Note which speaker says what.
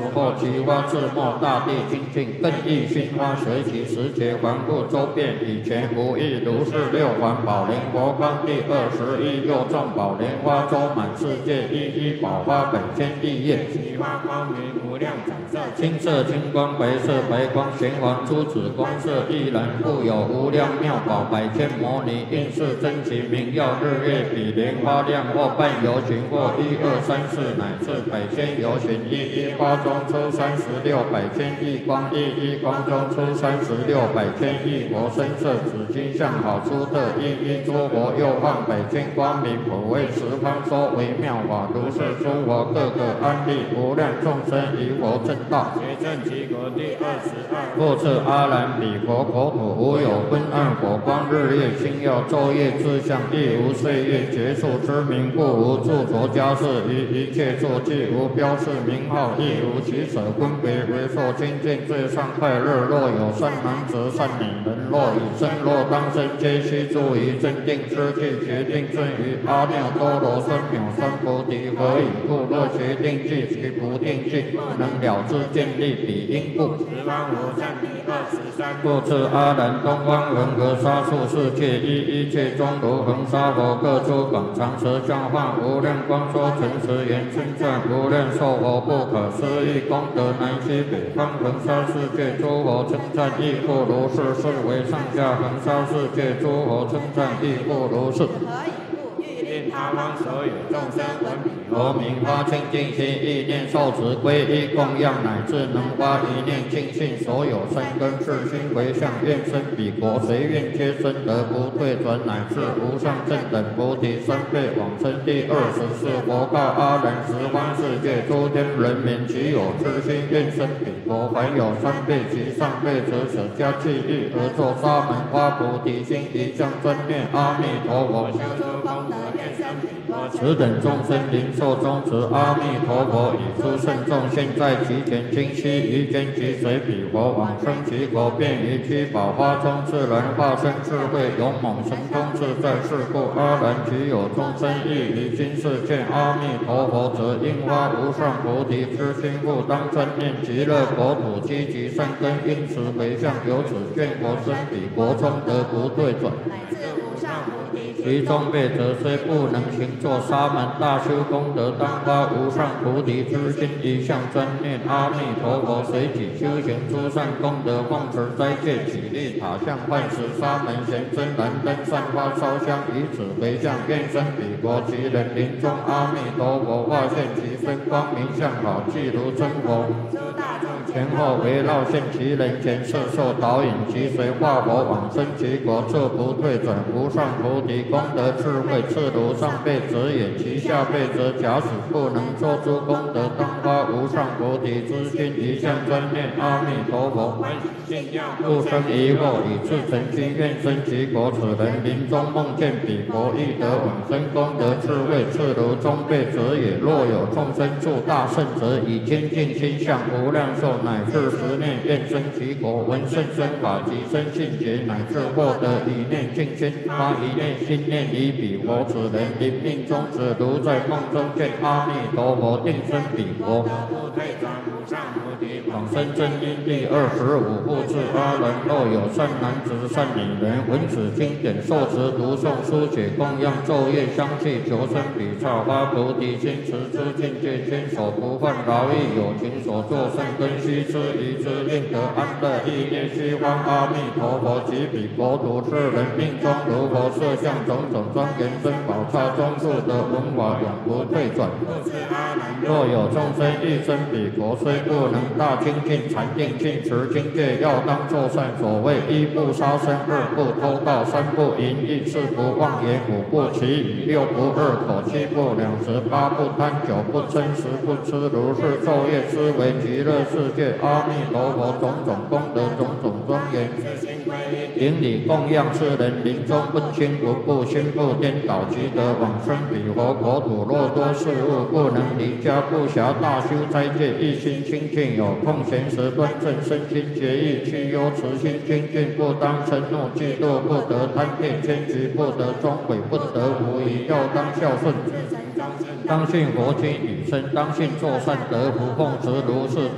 Speaker 1: 后，其花自末，大地清净，更益心花，随其时节环顾周遍，以前无异，如是六环宝莲佛光第21又众宝莲花周满世界，一一宝花百千亿叶，其花光明无量彩色，青色青光，白色白光，玄黄珠子光色亦然，故有无量妙宝百千摩尼，应是真奇明耀，日月比莲花亮，或半游行，或1、2、3、4，乃至百千游行，一一花中出36百千亿光，一一光中出36百千亿佛身色，紫金相好出特，一一诸佛又放百千光明，普为十方说为妙法，如是诸佛各个安立，无量众生于佛正道，随正其国第22。复次阿难彼佛国土无有昏暗火光，日月星耀，昼夜之相，亦无岁月结束之名，故无著着家事，于一切作既无标示名号，亦无其舍分别，为受清净最上快乐。若有善男子善女人，若以身若当身，皆须住于正定之具，决定正于阿耨多罗三藐三菩提。何以故？若决定具，其不定具，不能了知见力彼因故。十方无上第23。复次阿难，东方恒河沙数世界，一切中如恒沙佛，各诸广长舌相化，无量光说诚实言，称赞无量寿佛不可思议功德，南西北方恒沙世界诸佛称赞亦复如是，是为上下恒沙世界诸佛称赞亦复如是。他方所有众生闻彼佛名，发清净心，意念受持皈依供养，乃至能发一念净信，所有三根世心回向，愿生彼国，随愿皆生得不退转，乃至无上正等菩提三倍往生。第24佛告阿难，十方世界诸天人民，其有痴心愿生彼国，凡有3辈及上辈者，舍家弃义而作沙门花菩提心，一向专念阿弥陀佛，修诸功德，愿生彼国。此等众生灵受宗持阿弥陀佛，以诸圣众现在其前，今悉于间即随彼佛往生其国，便于七宝花中自然化身智慧勇猛神通自在。是故阿难，其有众生亦于今世见阿弥陀佛者，应发无上菩提之心，复当专念极乐国土，积集善根，因此回向，由此愿佛生彼国中得不退转。其中辈者虽不能行作沙门大修功德，当发无上菩提之心，一向专念阿弥陀佛，随己修行诸善功德，奉持斋戒，起立塔像，饭食沙门咸真燃灯，散花烧香，以此回向，愿生彼国。其人临终，阿弥陀佛化现其身，光明相好，即如真佛。前后围绕现其人前，摄受导引，其随化佛往生其国，这不退转。无上菩提功德智慧，次如上辈者也。其下辈者，假使不能做诸功德，当发无上菩提之心，一向专念阿弥陀佛，不生疑惑，以至诚心愿生其国。此人临终梦见彼国，亦得往生功德智慧，次如中辈者也。若有众生住大圣者，以清净心向无量寿，乃至10念愿生其国，闻甚深法及生信解，乃至获得一念净心，发一念心念于彼国。此人临命终时，如在梦中见阿弥陀佛，定生彼国，往生真因。第25。复次阿难，若有善男子善女人，闻此经典，受持读诵书写供养昼夜相继，求生彼刹发菩提心，持之境界，坚守不犯劳役，有情所作善根，须知于之，令得安乐。意念虚方阿弥陀佛，及彼国土是人命中，如佛设相种种庄严珍宝刹中住得闻法，永不退转。若有众生欲生彼国，虽不能大精进禅定尽持经戒，要当作善。所谓1不杀生，2不偷盗，3不淫逸，4不妄言，5不绮语，6不恶口，7不两舌，8不贪酒，不嗔10不痴。如是昼夜思维极乐世界阿弥陀佛种种功德，种种庄严，顶礼供养。世人临终问心不怖，心不颠倒，即得往生彼佛国土。若多事物不能离家，不暇大修斋戒，一心清净，有空闲时端正身心节义，去忧慈心精进，不当嗔怒嫉妒，不得贪恋迁居，不得终悔，不得无疑，要当孝顺，当信佛经语声，当信作善得福，奉持如是